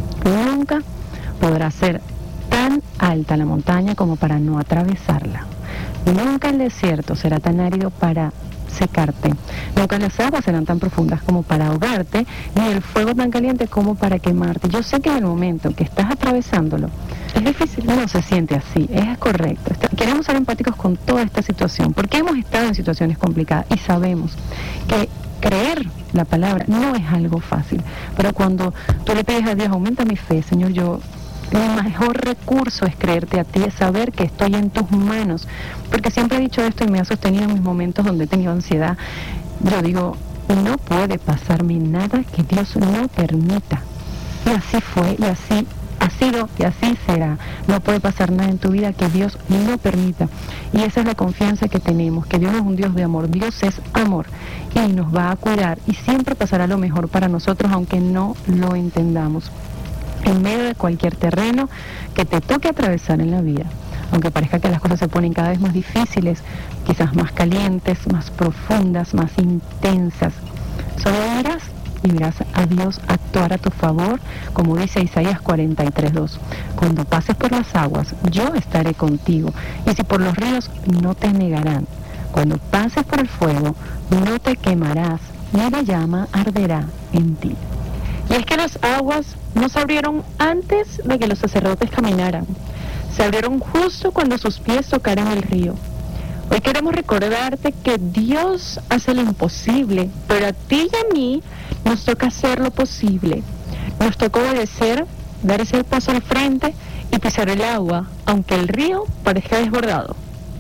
Nunca podrá ser tan alta la montaña como para no atravesarla. Nunca el desierto será tan árido para secarte. Nunca las aguas serán tan profundas como para ahogarte, ni el fuego tan caliente como para quemarte. Yo sé que en el momento que estás atravesándolo, es difícil, no se siente así, es correcto. Está, queremos ser empáticos con toda esta situación, porque hemos estado en situaciones complicadas y sabemos que creer la palabra no es algo fácil, pero cuando tú le pides a Dios, aumenta mi fe, Señor, yo, mi mejor recurso es creerte a ti, es saber que estoy en tus manos, porque siempre he dicho esto y me ha sostenido en mis momentos donde he tenido ansiedad. Yo digo, no puede pasarme nada que Dios no permita, y así fue, y así ha sido y así será. No puede pasar nada en tu vida que Dios no permita, y esa es la confianza que tenemos, que Dios es un Dios de amor, Dios es amor y nos va a cuidar y siempre pasará lo mejor para nosotros aunque no lo entendamos. En medio de cualquier terreno que te toque atravesar en la vida, aunque parezca que las cosas se ponen cada vez más difíciles, quizás más calientes, más profundas, más intensas, solo irás y verás a Dios actuar a tu favor, como dice Isaías cuarenta y tres dos. Cuando pases por las aguas, yo estaré contigo, y si por los ríos, no te negarán. Cuando pases por el fuego, no te quemarás, ni la llama arderá en ti. Y es que las aguas no se abrieron antes de que los sacerdotes caminaran. Se abrieron justo cuando sus pies tocaron el río. Hoy queremos recordarte que Dios hace lo imposible, pero a ti y a mí nos toca hacer lo posible. Nos toca obedecer, dar ese paso al frente y pisar el agua, aunque el río parezca desbordado.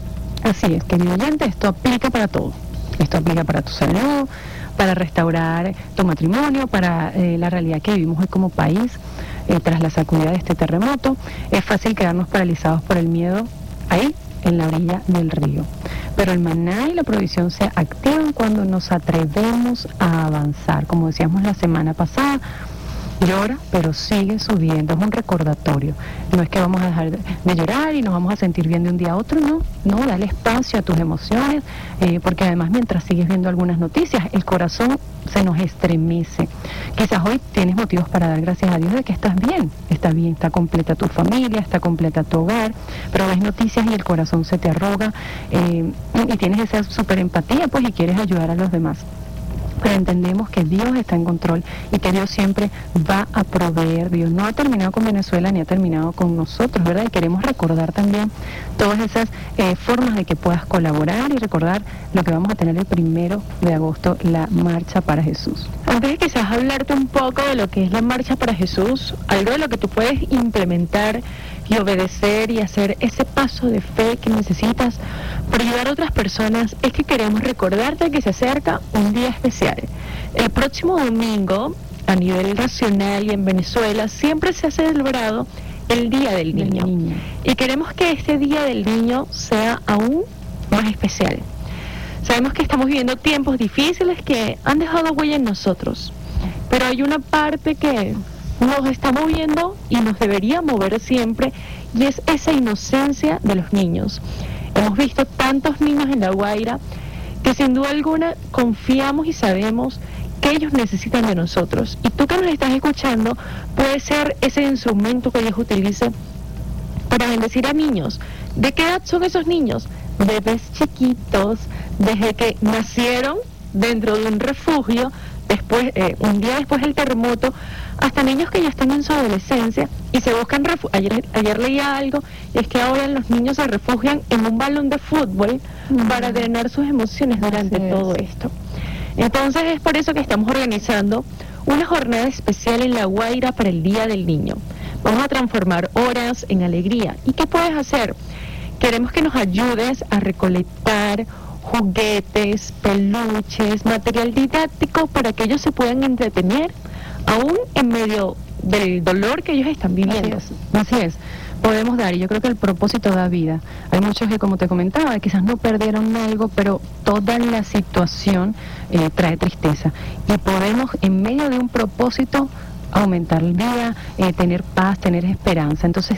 Así es, querido oyente, esto aplica para todo. Esto aplica para tu salud, para restaurar tu matrimonio, para eh, la realidad que vivimos hoy como país, eh, tras la sacudida de este terremoto. Es fácil quedarnos paralizados por el miedo ahí, en la orilla del río. Pero el maná y la provisión se activan cuando nos atrevemos a avanzar. Como decíamos la semana pasada, llora, pero sigue subiendo. Es un recordatorio. No es que vamos a dejar de llorar y nos vamos a sentir bien de un día a otro, no. No, dale espacio a tus emociones, eh, porque además mientras sigues viendo algunas noticias, el corazón se nos estremece. Quizás hoy tienes motivos para dar gracias a Dios de que estás bien, está bien, está completa tu familia, está completa tu hogar, pero ves noticias y el corazón se te arroga, eh, y tienes esa super empatía, pues, y quieres ayudar a los demás. Pero entendemos que Dios está en control y que Dios siempre va a proveer. Dios no ha terminado con Venezuela ni ha terminado con nosotros, ¿verdad? Y queremos recordar también todas esas eh, formas de que puedas colaborar y recordar lo que vamos a tener el primero de agosto, la Marcha para Jesús. Antes de quizás hablarte un poco de lo que es la Marcha para Jesús, algo de lo que tú puedes implementar y obedecer y hacer ese paso de fe que necesitas para ayudar a otras personas, es que queremos recordarte que se acerca un día especial. El próximo domingo, a nivel nacional y en Venezuela, siempre se ha celebrado el Día del Niño. Niño. Y queremos que este Día del Niño sea aún más especial. Sabemos que estamos viviendo tiempos difíciles que han dejado huella en nosotros, pero hay una parte que nos está moviendo y nos debería mover siempre, y es esa inocencia de los niños. Hemos visto tantos niños en La Guaira que sin duda alguna confiamos y sabemos que ellos necesitan de nosotros. Y tú que nos estás escuchando, puede ser ese instrumento que Dios utilice para bendecir a niños. ¿De qué edad son esos niños? Bebés chiquitos, desde que nacieron dentro de un refugio, después eh, un día después del terremoto, hasta niños que ya están en su adolescencia y se buscan refugios. Ayer, ayer leía algo, y es que ahora los niños se refugian en un balón de fútbol mm. para drenar sus emociones durante Así todo es. esto. Entonces es por eso que estamos organizando una jornada especial en La Guaira para el Día del Niño. Vamos a transformar horas en alegría. ¿Y qué puedes hacer? Queremos que nos ayudes a recolectar juguetes, peluches, material didáctico para que ellos se puedan entretener aún en medio del dolor que ellos están viviendo. Así es, así es. Podemos dar, y yo creo que el propósito da vida. Hay muchos que, como te comentaba, quizás no perdieron algo, pero toda la situación eh, trae tristeza. Y podemos, en medio de un propósito, aumentar el día, eh, tener paz, tener esperanza. Entonces,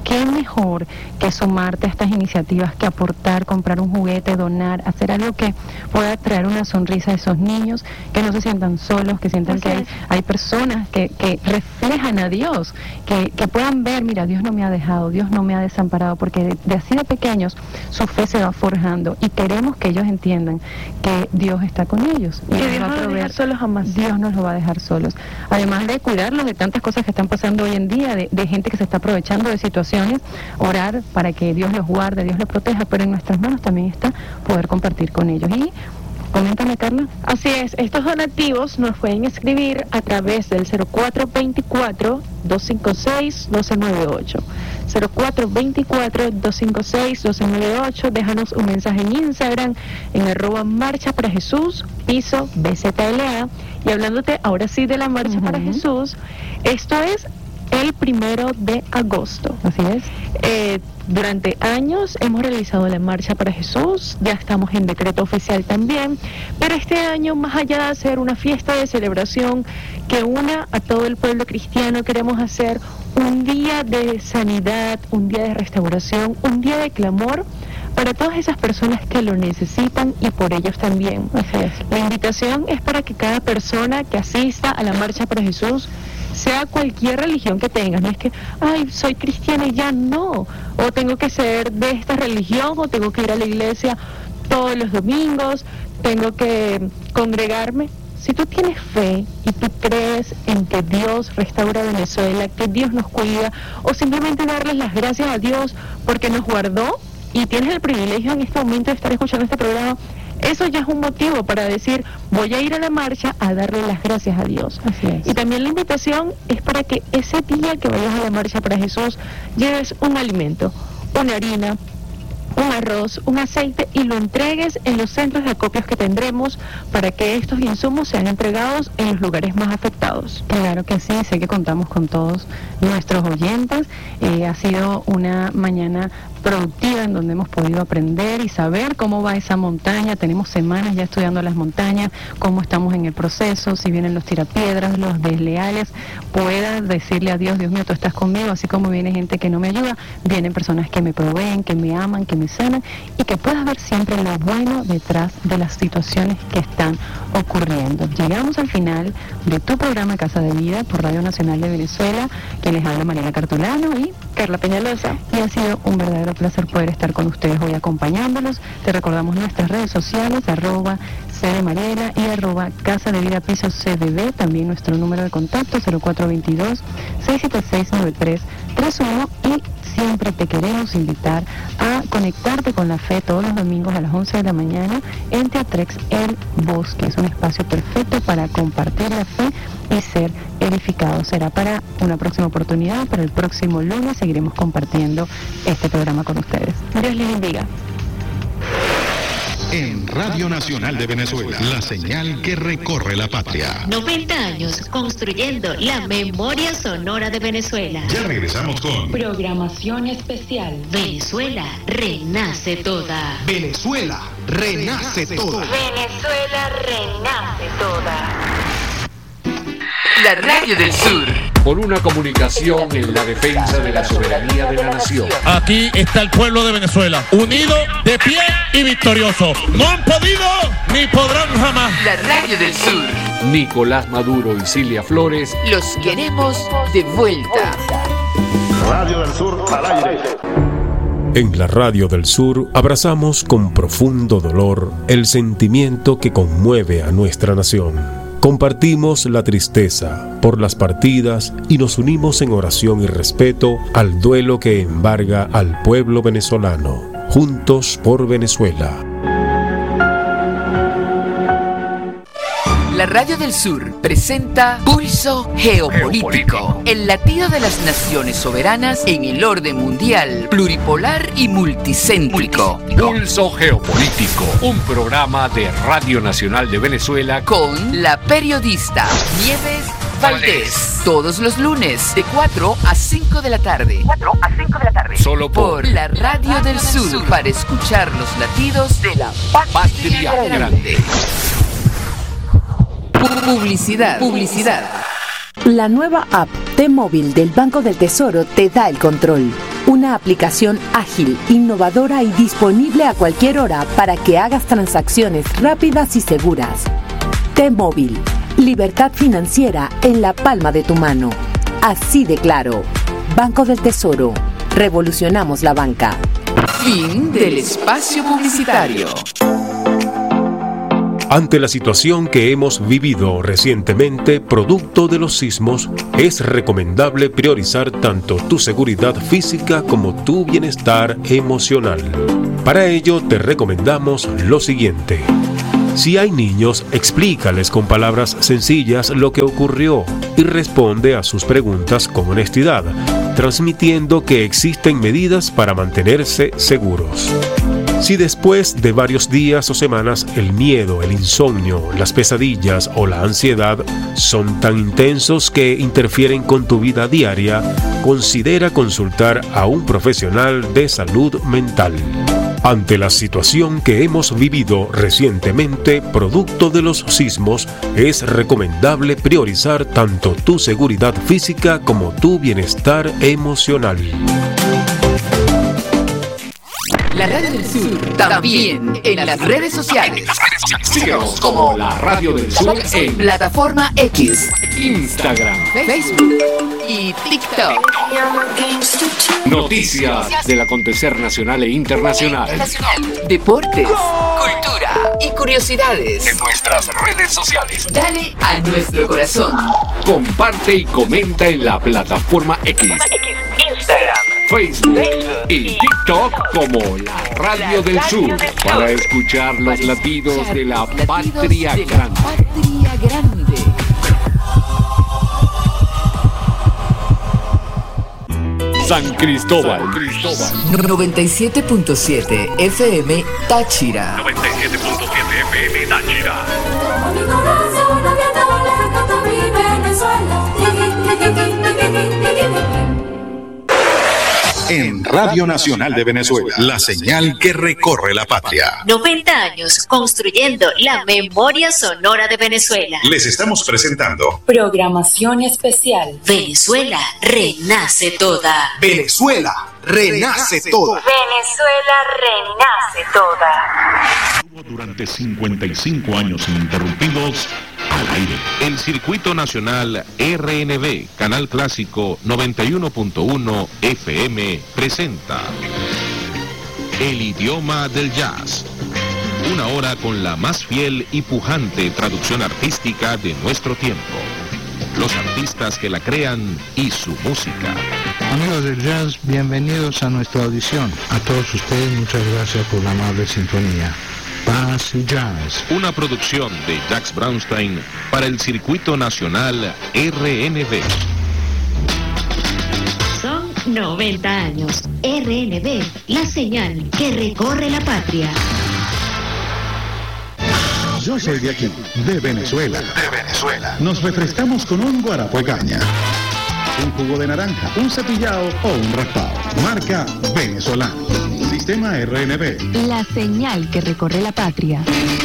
qué mejor que sumarte a estas iniciativas, que aportar, comprar un juguete, donar, hacer algo que pueda traer una sonrisa a esos niños, que no se sientan solos, que sientan que hay, hay personas que, que reflejan a Dios, que, que puedan ver, mira, Dios no me ha dejado, Dios no me ha desamparado, porque de, de así de pequeños su fe se va forjando y queremos que ellos entiendan que Dios está con ellos. Y que Dios no los va a dejar solos jamás. Dios nos lo va a dejar solos. Además de cuidarlos de tantas cosas que están pasando hoy en día, de, de gente que se está aprovechando de situaciones, orar para que Dios los guarde, Dios los proteja, pero en nuestras manos también está poder compartir con ellos. Y coméntame, Carla. Así es, estos donativos nos pueden escribir a través del cero cuatro veinticuatro, doscientos cincuenta y seis, doce noventa y ocho. cero cuatro veinticuatro, doscientos cincuenta y seis, doce noventa y ocho. Déjanos un mensaje en Instagram en arroba marcha para Jesús, piso B Z L A. Y hablándote ahora sí de la Marcha uh-huh. para Jesús, esto es el primero de agosto. Así es. Eh, durante años hemos realizado la Marcha para Jesús, ya estamos en decreto oficial también, pero este año, más allá de hacer una fiesta de celebración que una a todo el pueblo cristiano, queremos hacer un día de sanidad, un día de restauración, un día de clamor para todas esas personas que lo necesitan y por ellos también. Así es. La invitación es para que cada persona que asista a la Marcha para Jesús, sea cualquier religión que tengas, no es que, ay, soy cristiana y ya no, o tengo que ser de esta religión, o tengo que ir a la iglesia todos los domingos, tengo que congregarme. Si tú tienes fe y tú crees en que Dios restaura Venezuela, que Dios nos cuida, o simplemente darles las gracias a Dios porque nos guardó, y tienes el privilegio en este momento de estar escuchando este programa, eso ya es un motivo para decir, voy a ir a la marcha a darle las gracias a Dios. Así es. Y también la invitación es para que ese día que vayas a la Marcha para Jesús, lleves un alimento, una harina, un arroz, un aceite, y lo entregues en los centros de acopios que tendremos para que estos insumos sean entregados en los lugares más afectados. Claro que sí, sé que contamos con todos nuestros oyentes. Eh, ha sido una mañana productiva en donde hemos podido aprender y saber cómo va esa montaña. Tenemos semanas ya estudiando las montañas, cómo estamos en el proceso, si vienen los tirapiedras, los desleales, puedas decirle a Dios, Dios mío, tú estás conmigo, así como viene gente que no me ayuda, vienen personas que me proveen, que me aman, que me sanan, y que puedas ver siempre lo bueno detrás de las situaciones que están ocurriendo. Llegamos al final de tu programa Casa de Vida por Radio Nacional de Venezuela, quien les habla Mariela Cartulano y Carla Peñalosa, y ha sido un verdadero placer poder estar con ustedes hoy acompañándolos. Te recordamos nuestras redes sociales, arroba C de Mariela y arroba Casa de Vida Piso C D B, también nuestro número de contacto cero cuatro veintidós, seiscientos setenta y seis, noventa y tres treinta y uno, y siempre te queremos invitar a conectarte con la fe todos los domingos a las once de la mañana en Teatrex El Bosque. Es un espacio perfecto para compartir la fe y ser edificado. Será para una próxima oportunidad, para el próximo lunes seguiremos compartiendo este programa con ustedes. Dios les bendiga. En Radio Nacional de Venezuela, la señal que recorre la patria. noventa años construyendo la memoria sonora de Venezuela. Ya regresamos con Programación especial. Venezuela renace toda. Venezuela renace toda. Venezuela renace toda. La Radio del Sur. Por una comunicación en la defensa de la soberanía de la nación. Aquí está el pueblo de Venezuela, unido, de pie y victorioso. No han podido ni podrán jamás. La Radio del Sur. Nicolás Maduro y Cilia Flores. Los queremos de vuelta. Radio del Sur al aire. En la Radio del Sur abrazamos con profundo dolor el sentimiento que conmueve a nuestra nación. Compartimos la tristeza por las partidas y nos unimos en oración y respeto al duelo que embarga al pueblo venezolano. Juntos por Venezuela. La Radio del Sur presenta Pulso Geopolítico, el latido de las naciones soberanas en el orden mundial, pluripolar y multicéntrico. Pulso Geopolítico, un programa de Radio Nacional de Venezuela con la periodista Nieves Valdés. Todos los lunes de cuatro a cinco de la tarde. cuatro a cinco de la tarde. Solo por, por la Radio del Sur, para escuchar los latidos de la patria grande. Publicidad. Publicidad. La nueva app T-Móvil del Banco del Tesoro te da el control. una aplicación ágil, innovadora y disponible a cualquier hora para que hagas transacciones rápidas y seguras. T-Móvil, libertad financiera en la palma de tu mano. Así de claro. Banco del Tesoro. Revolucionamos la banca. Fin del espacio publicitario. Ante la situación que hemos vivido recientemente, producto de los sismos, es recomendable priorizar tanto tu seguridad física como tu bienestar emocional. Para ello, te recomendamos lo siguiente. Si hay niños, explícales con palabras sencillas lo que ocurrió y responde a sus preguntas con honestidad, transmitiendo que existen medidas para mantenerse seguros. Si después de varios días o semanas el miedo, el insomnio, las pesadillas o la ansiedad son tan intensos que interfieren con tu vida diaria, considera consultar a un profesional de salud mental. Ante la situación que hemos vivido recientemente, producto de los sismos, es recomendable priorizar tanto tu seguridad física como tu bienestar emocional. La Radio del Sur también en las redes sociales. Síguenos como la Radio del Sur en plataforma X, Instagram, Facebook y TikTok. Noticias del acontecer nacional e internacional. Deportes, cultura y curiosidades En nuestras redes sociales. Dale a nuestro corazón. Comparte y comenta en la plataforma X, Instagram, Facebook y TikTok como la Radio del Sur para escuchar los latidos de la patria grande. Patria grande. San Cristóbal. noventa y siete punto siete F M Táchira. noventa y siete punto siete F M Táchira. En Radio Nacional de Venezuela, la señal que recorre la patria. noventa años construyendo la memoria sonora de Venezuela. Les estamos presentando programación especial. Venezuela renace toda. Venezuela renace toda. Venezuela renace toda. Durante cincuenta y cinco años ininterrumpidos al aire. El Circuito Nacional R N B, Canal Clásico noventa y uno punto uno F M, presenta El Idioma del Jazz. Una hora con la más fiel y pujante traducción artística de nuestro tiempo. Los artistas que la crean y su música. Amigos del jazz, bienvenidos a nuestra audición. A todos ustedes, muchas gracias por la amable sintonía. Paz y Jazz. Una producción de Jacques Brownstein para el Circuito Nacional R N B. Son noventa años. R N B, la señal que recorre la patria. Yo soy de aquí, de Venezuela. De Venezuela. Nos refrescamos con un guarapo de caña, un jugo de naranja, un cepillado o un raspado. Marca venezolano. Sistema R N B. La señal que recorre la patria.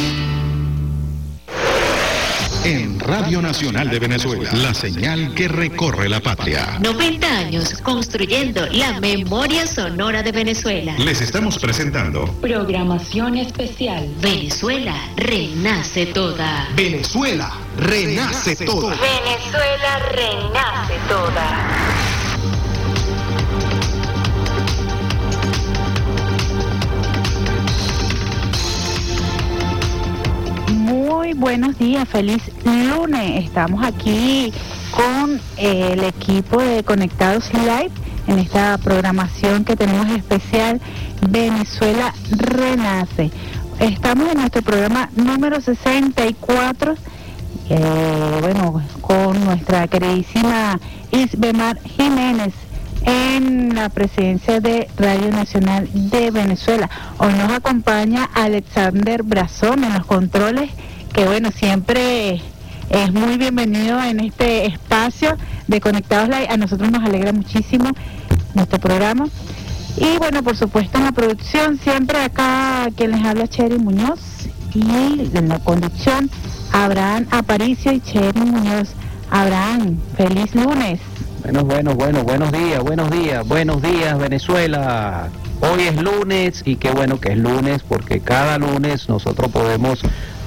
En Radio Nacional de Venezuela, la señal que recorre la patria. noventa años construyendo la memoria sonora de Venezuela. Les estamos presentando Programación especial. Venezuela renace toda. Venezuela renace toda. Venezuela renace toda. Muy buenos días, feliz lunes. Estamos aquí con eh, el equipo de Conectados Live en esta programación que tenemos especial Venezuela Renace. Estamos en nuestro programa número sesenta y cuatro, eh, bueno, con nuestra queridísima Isbemar Jiménez en la presidencia de Radio Nacional de Venezuela. Hoy nos acompaña Alexander Brazón en los controles, que bueno, siempre es muy bienvenido en este espacio de Conectados Live. A nosotros nos alegra muchísimo nuestro programa. Y bueno, por supuesto en la producción, siempre acá quien les habla, Cheri Muñoz, y en la conducción, Abraham Aparicio y Cheri Muñoz. Abraham, feliz lunes. Bueno, bueno, bueno, buenos días, buenos días, buenos días Venezuela. Hoy es lunes y qué bueno que es lunes porque cada lunes nosotros podemos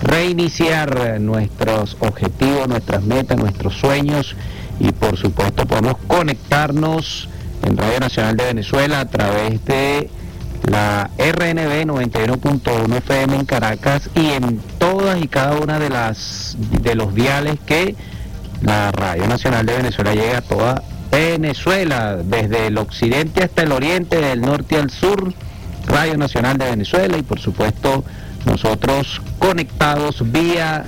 reiniciar nuestros objetivos, nuestras metas, nuestros sueños y por supuesto podemos conectarnos en Radio Nacional de Venezuela a través de la R N B noventa y uno punto uno F M en Caracas y en todas y cada una de las de los diales que la Radio Nacional de Venezuela llega a toda Venezuela, desde el occidente hasta el oriente, del norte al sur, Radio Nacional de Venezuela y por supuesto nosotros conectados vía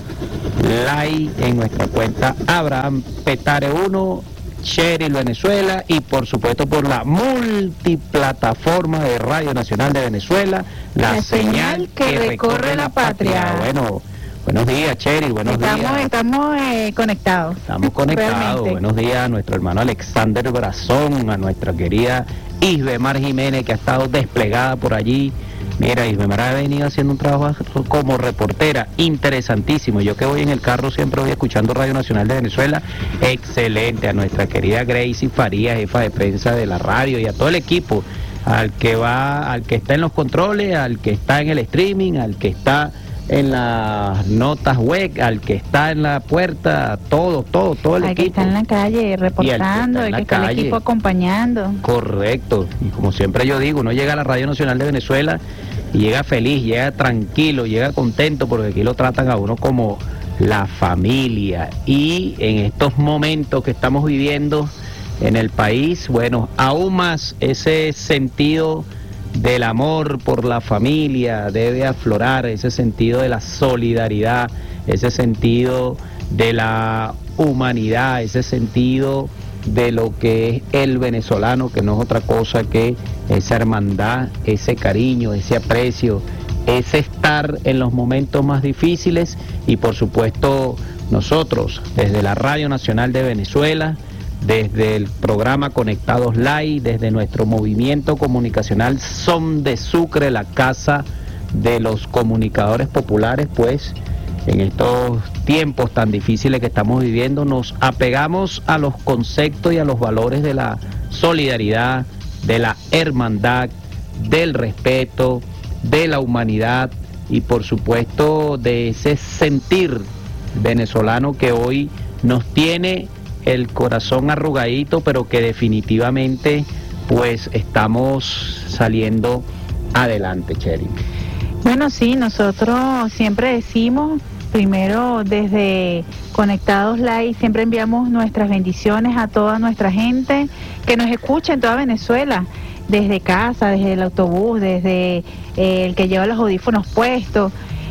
live en nuestra cuenta Abraham Petare uno, Cheryl Venezuela y por supuesto por la multiplataforma de Radio Nacional de Venezuela, la, la señal que, que recorre la patria. patria. Bueno, buenos días, Cheryl, buenos estamos, días. Estamos eh, conectados. Estamos conectados. Realmente. Buenos días a nuestro hermano Alexander Brazón, a nuestra querida Isbemar Jiménez, que ha estado desplegada por allí. Mira, Isbemar ha venido haciendo un trabajo como reportera interesantísimo. Yo que voy en el carro siempre voy escuchando Radio Nacional de Venezuela. Excelente. A nuestra querida Gracie Farías, jefa de prensa de la radio, y a todo el equipo, al que va, al que está en los controles, al que está en el streaming, al que está en las notas web, al que está en la puerta, todo, todo, todo el al equipo. Al que está en la calle reportando, el que está, el, que está el equipo acompañando. Correcto, y como siempre yo digo, uno llega a la Radio Nacional de Venezuela y llega feliz, llega tranquilo, llega contento, porque aquí lo tratan a uno como la familia. Y en estos momentos que estamos viviendo en el país, bueno, aún más ese sentido del amor por la familia debe aflorar, ese sentido de la solidaridad, ese sentido de la humanidad, ese sentido de lo que es el venezolano, que no es otra cosa que esa hermandad, ese cariño, ese aprecio, ese estar en los momentos más difíciles. Y por supuesto nosotros desde la Radio Nacional de Venezuela, desde el programa Conectados Live, desde nuestro movimiento comunicacional Son de Sucre, la casa de los comunicadores populares, pues en estos tiempos tan difíciles que estamos viviendo nos apegamos a los conceptos y a los valores de la solidaridad, de la hermandad, del respeto, de la humanidad y por supuesto de ese sentir venezolano que hoy nos tiene el corazón arrugadito, pero que definitivamente pues estamos saliendo adelante, Cheryl. Bueno, sí, nosotros siempre decimos, primero desde Conectados Live, siempre enviamos nuestras bendiciones a toda nuestra gente que nos escucha en toda Venezuela, desde casa, desde el autobús, desde eh, el que lleva los audífonos puestos.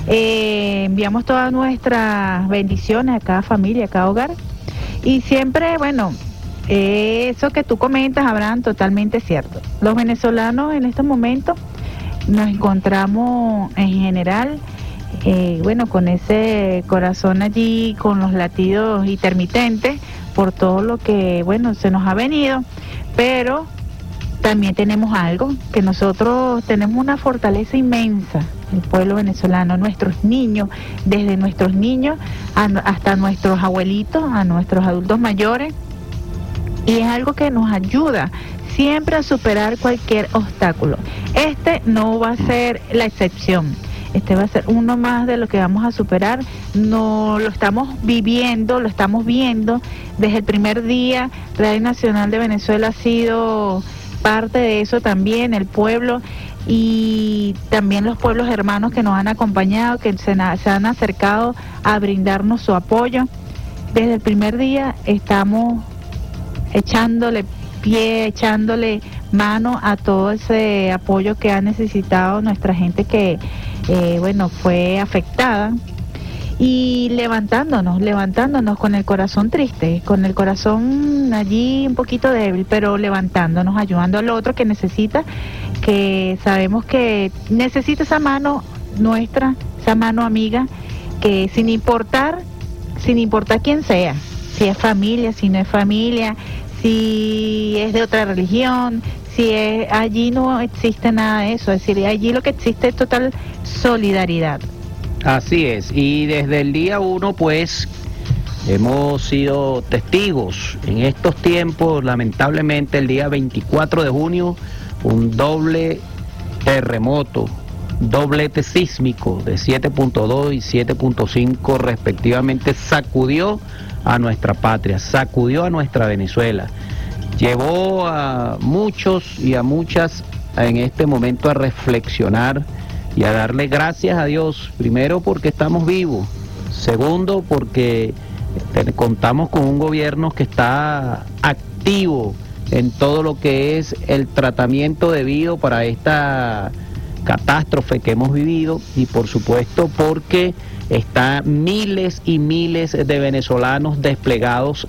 Eh, enviamos todas nuestras bendiciones a cada familia, a cada hogar. Y siempre, bueno, eh, eso que tú comentas, Abraham, totalmente cierto. Los venezolanos en estos momentos nos encontramos en general, eh, bueno, con ese corazón allí, con los latidos intermitentes, por todo lo que, bueno, se nos ha venido, pero también tenemos algo, que nosotros tenemos una fortaleza inmensa, el pueblo venezolano, nuestros niños, desde nuestros niños a, hasta nuestros abuelitos, a nuestros adultos mayores, y es algo que nos ayuda siempre a superar cualquier obstáculo. Este no va a ser la excepción, este va a ser uno más de lo que vamos a superar. No lo estamos viviendo, lo estamos viendo desde el primer día. Radio Nacional de Venezuela ha sido parte de eso también, el pueblo y también los pueblos hermanos que nos han acompañado, que se, se han acercado a brindarnos su apoyo. Desde el primer día estamos echándole pie, echándole mano a todo ese apoyo que ha necesitado nuestra gente que, eh, bueno, fue afectada. Y levantándonos, levantándonos con el corazón triste, con el corazón allí un poquito débil, pero levantándonos, ayudando al otro que necesita, que sabemos que necesita esa mano nuestra, esa mano amiga, que sin importar, sin importar quién sea, si es familia, si no es familia, si es de otra religión, si es, allí no existe nada de eso, es decir, allí lo que existe es total solidaridad. Así es, y desde el día uno pues Hemos sido testigos en estos tiempos, lamentablemente el día veinticuatro de junio, un doble terremoto, doblete sísmico de siete punto dos y siete punto cinco respectivamente, sacudió a nuestra patria, sacudió a nuestra Venezuela, llevó a muchos y a muchas en este momento a reflexionar y a darle gracias a Dios, primero porque estamos vivos, segundo porque contamos con un gobierno que está activo en todo lo que es el tratamiento debido para esta catástrofe que hemos vivido, y por supuesto porque están miles y miles de venezolanos desplegados